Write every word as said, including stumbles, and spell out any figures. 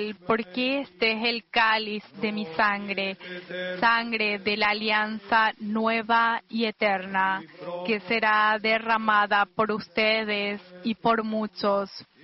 porque este es el cáliz de mi sangre, sangre de la alianza nueva y eterna, que será derramada por ustedes y por muchos